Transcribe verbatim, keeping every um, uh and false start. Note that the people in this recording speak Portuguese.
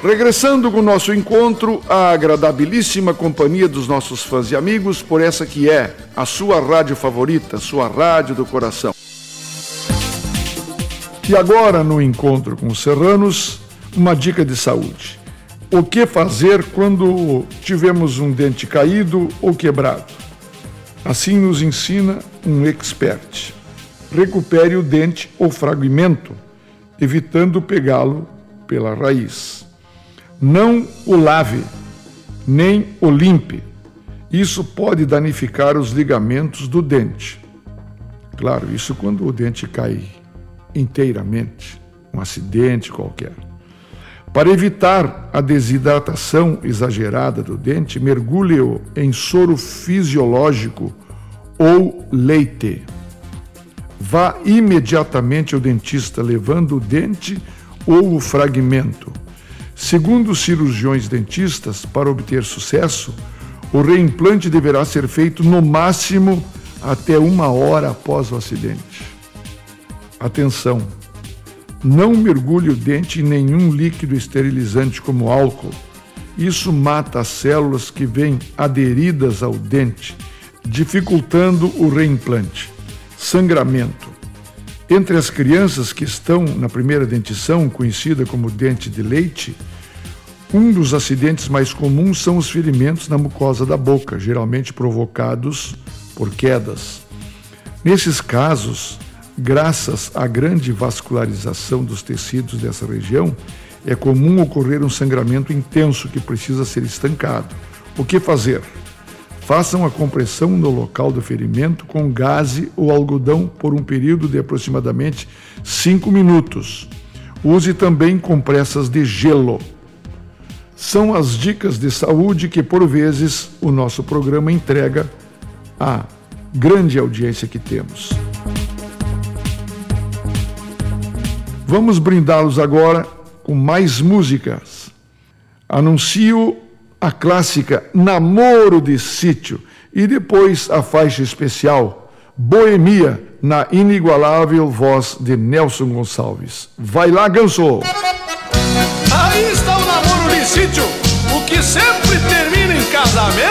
Regressando com o nosso encontro, a agradabilíssima companhia dos nossos fãs e amigos, por essa que é a sua rádio favorita, sua rádio do coração. E agora, no encontro com os serranos, uma dica de saúde. O que fazer quando tivemos um dente caído ou quebrado? Assim nos ensina um expert. Recupere o dente ou fragmento, evitando pegá-lo pela raiz. Não o lave, nem o limpe. Isso pode danificar os ligamentos do dente. Claro, isso quando o dente cai inteiramente, um acidente qualquer. Para evitar a desidratação exagerada do dente, mergulhe-o em soro fisiológico ou leite. Vá imediatamente ao dentista levando o dente ou o fragmento. Segundo os cirurgiões dentistas, para obter sucesso, o reimplante deverá ser feito no máximo até uma hora após o acidente. Atenção! Não mergulhe o dente em nenhum líquido esterilizante como álcool. Isso mata as células que vêm aderidas ao dente, dificultando o reimplante. Sangramento. Entre as crianças que estão na primeira dentição, conhecida como dente de leite, um dos acidentes mais comuns são os ferimentos na mucosa da boca, geralmente provocados por quedas. Nesses casos, graças à grande vascularização dos tecidos dessa região, é comum ocorrer um sangramento intenso que precisa ser estancado. O que fazer? Façam a compressão no local do ferimento com gaze ou algodão por um período de aproximadamente cinco minutos. Use também compressas de gelo. São as dicas de saúde que, por vezes, o nosso programa entrega à grande audiência que temos. Vamos brindá-los agora com mais músicas. Anuncio a clássica Namoro de Sítio e depois a faixa especial Boemia, na inigualável voz de Nelson Gonçalves. Vai lá, Ganso! Aí está o namoro de sítio, o que sempre termina em casamento.